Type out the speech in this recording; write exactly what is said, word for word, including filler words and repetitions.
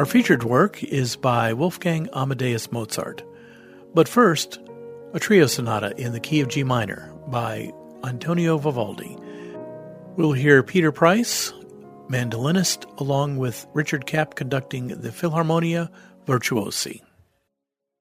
Our featured work is by Wolfgang Amadeus Mozart. But first, a trio sonata in the key of G minor by Antonio Vivaldi. We'll hear Peter Price, mandolinist, along with Richard Kapp conducting the Philharmonia Virtuosi.